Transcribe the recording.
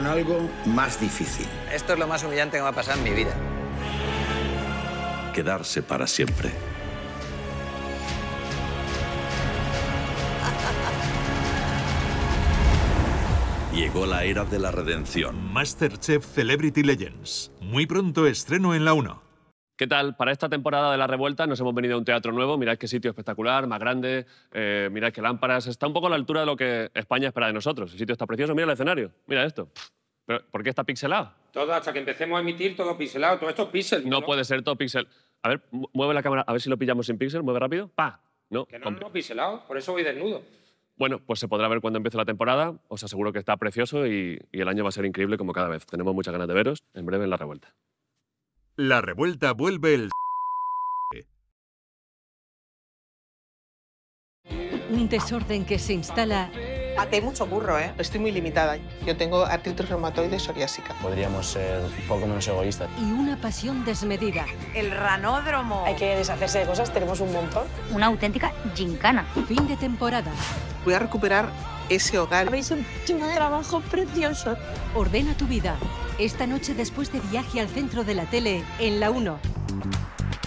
algo más difícil. Esto es lo más humillante que me ha pasado en mi vida. Quedarse para siempre. Llegó la era de la redención. MasterChef Celebrity Legends. Muy pronto estreno en la 1. ¿Qué tal? Para esta temporada de La Revuelta nos hemos venido a un teatro nuevo. Mirad qué sitio espectacular, más grande. Mirad qué lámparas. Está un poco a la altura de lo que España espera de nosotros. El sitio está precioso. Mira el escenario. Mira esto. ¿Pero por qué está pixelado? Todo, hasta que empecemos a emitir, todo pixelado. Todo esto es pixel. No puede ser todo pixel. A ver, mueve la cámara. A ver si lo pillamos sin pixel. Mueve rápido. ¡Pa! No, Que no, pixelado. Por eso voy desnudo. Bueno, pues se podrá ver cuando empiece la temporada. Os aseguro que está precioso y el año va a ser increíble como cada vez. Tenemos muchas ganas de veros en breve en La Revuelta. La Revuelta vuelve el... Un desorden que se instala. Hay mucho curro, ¿eh? Estoy muy limitada. Yo tengo artritis reumatoide psoriásica. Podríamos ser un poco menos egoístas. Y una pasión desmedida. El ranódromo. Hay que deshacerse de cosas, tenemos un montón. Una auténtica gincana. Fin de temporada. Voy a recuperar ese hogar. Habéis hecho un trabajo precioso. Ordena tu vida. Esta noche después de Viaje al centro de la tele en la 1.